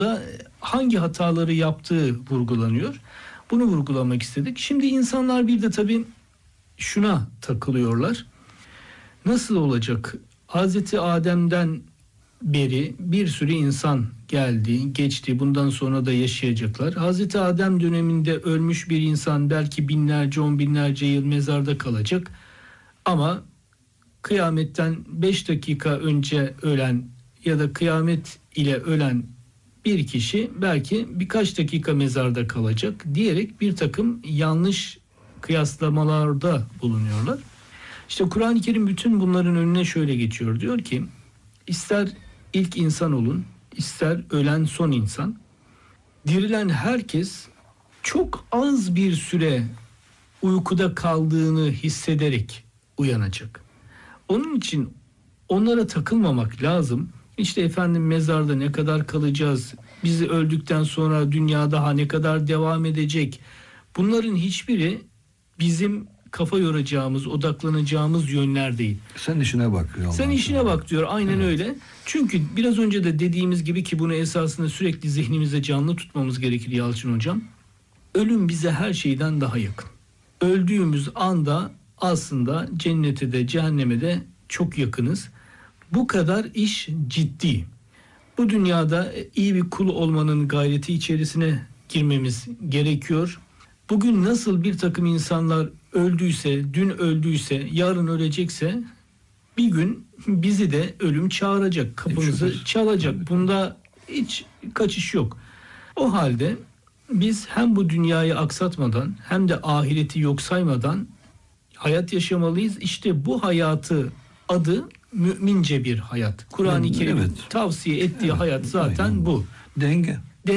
da hangi hataları yaptığı vurgulanıyor. Bunu vurgulamak istedik. Şimdi insanlar bir de tabii şuna takılıyorlar. Nasıl olacak? Hazreti Adem'den beri bir sürü insan geldi, geçti. Bundan sonra da yaşayacaklar. Hazreti Adem döneminde ölmüş bir insan belki binlerce, on binlerce yıl mezarda kalacak. Ama kıyametten 5 dakika önce ölen ya da kıyamet ile ölen bir kişi belki birkaç dakika mezarda kalacak diyerek bir takım yanlış kıyaslamalarda bulunuyorlar. İşte Kur'an-ı Kerim bütün bunların önüne şöyle geçiyor. Diyor ki ister ilk insan olun, ister ölen son insan, dirilen herkes çok az bir süre uykuda kaldığını hissederek uyanacak. Onun için onlara takılmamak lazım. İşte efendim mezarda ne kadar kalacağız, bizi öldükten sonra dünya daha ne kadar devam edecek. Bunların hiçbiri bizim kafa yoracağımız, odaklanacağımız yönler değil. Sen işine bak. Sen işine bak diyor. Aynen evet. Öyle. Çünkü biraz önce de dediğimiz gibi ki bunu esasında sürekli zihnimizde canlı tutmamız gerekir Yalçın Hocam. Ölüm bize her şeyden daha yakın. Öldüğümüz anda aslında cennete de cehenneme de çok yakınız. Bu kadar iş ciddi. Bu dünyada iyi bir kul olmanın gayreti içerisine girmemiz gerekiyor. Bugün nasıl bir takım insanlar öldüyse, dün öldüyse, yarın ölecekse bir gün bizi de ölüm çağıracak, kapımızı çalacak. Bunda hiç kaçış yok. O halde biz hem bu dünyayı aksatmadan hem de ahireti yok saymadan hayat yaşamalıyız. İşte bu hayatı adı mümince bir hayat. Kur'an-ı Kerim evet. Tavsiye ettiği hayat zaten aynen. Bu. Denge.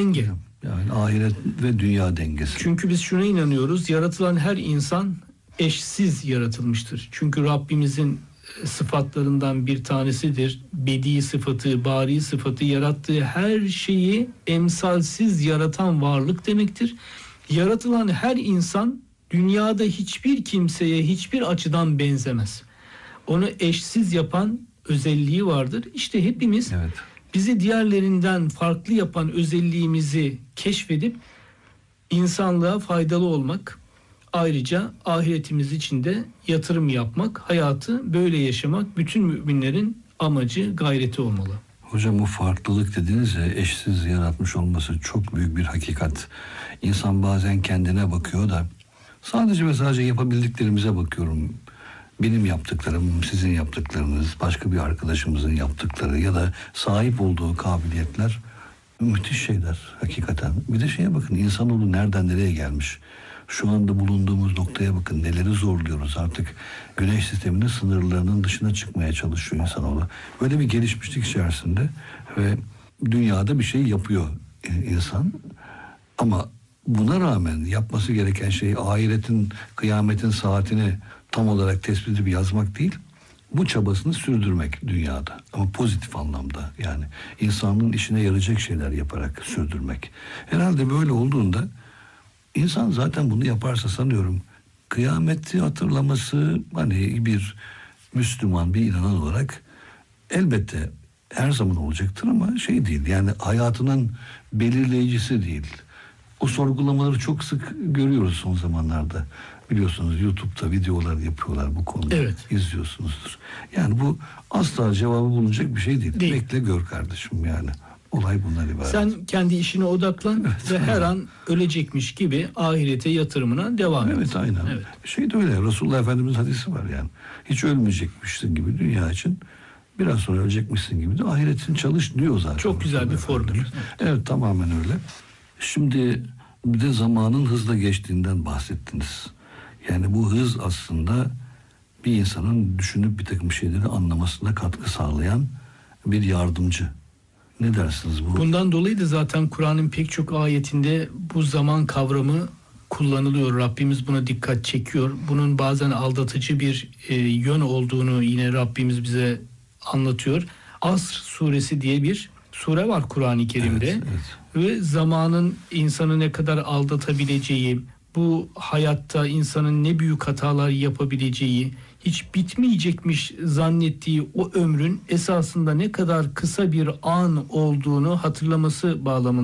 Yani ahiret ve dünya dengesi. Çünkü biz şuna inanıyoruz. Yaratılan her insan eşsiz yaratılmıştır. Çünkü Rabbimizin sıfatlarından bir tanesidir. Bedi sıfatı, bari sıfatı, yarattığı her şeyi emsalsiz yaratan varlık demektir. Yaratılan her insan dünyada hiçbir kimseye hiçbir açıdan benzemez. Onu eşsiz yapan özelliği vardır. İşte hepimiz evet. Bizi diğerlerinden farklı yapan özelliğimizi keşfedip insanlığa faydalı olmak, ayrıca ahiretimiz için de yatırım yapmak, hayatı böyle yaşamak bütün müminlerin amacı, gayreti olmalı. Hocam bu farklılık dediniz ya, eşsiz yaratmış olması çok büyük bir hakikat. İnsan bazen kendine bakıyor da sadece ve sadece yapabildiklerimize bakıyorum. Benim yaptıklarım, sizin yaptıklarınız, başka bir arkadaşımızın yaptıkları ya da sahip olduğu kabiliyetler müthiş şeyler hakikaten. Bir de şeye bakın, insanoğlu nereden nereye gelmiş. Şu anda bulunduğumuz noktaya bakın, neleri zorluyoruz artık. Güneş sisteminin sınırlarının dışına çıkmaya çalışıyor insanoğlu. Böyle bir gelişmişlik içerisinde ve dünyada bir şey yapıyor insan. Ama buna rağmen yapması gereken şey ahiretin, kıyametin saatini tam olarak tespit edip yazmak değil, bu çabasını sürdürmek dünyada. Ama pozitif anlamda, yani insanlığın işine yarayacak şeyler yaparak sürdürmek. Herhalde böyle olduğunda insan zaten bunu yaparsa sanıyorum kıyameti hatırlaması, hani bir Müslüman, bir inanan olarak elbette her zaman olacaktır ama şey değil, yani hayatının belirleyicisi değil. O sorgulamaları çok sık görüyoruz son zamanlarda. Biliyorsunuz YouTube'da videolar yapıyorlar bu konuda. Evet. İzliyorsunuzdur. Yani bu asla cevabı bulunacak bir şey değil. Bekle gör kardeşim yani. Olay bundan ibaret. Sen kendi işine odaklan evet. Ve her an ölecekmiş gibi ahirete yatırımına devam et. Evet aynen. Evet. Şey de öyle. Resulullah Efendimiz hadisi var yani. Hiç ölmeyecekmişsin gibi dünya için. Biraz sonra ölecekmişsin gibi de ahiretin çalış diyor zaten. Çok güzel bir formül. Evet tamamen öyle. Şimdi bir de zamanın hızla geçtiğinden bahsettiniz. Yani bu hız aslında bir insanın düşünüp bir takım şeyleri anlamasına katkı sağlayan bir yardımcı. Ne dersiniz bu? Bundan dolayı da zaten Kur'an'ın pek çok ayetinde bu zaman kavramı kullanılıyor. Rabbimiz buna dikkat çekiyor. Bunun bazen aldatıcı bir yön olduğunu yine Rabbimiz bize anlatıyor. Asr suresi diye bir sure var Kur'an-ı Kerim'de. Evet, evet. Ve zamanın insanı ne kadar aldatabileceği, bu hayatta insanın ne büyük hatalar yapabileceği, hiç bitmeyecekmiş zannettiği o ömrün esasında ne kadar kısa bir an olduğunu hatırlaması bağlamında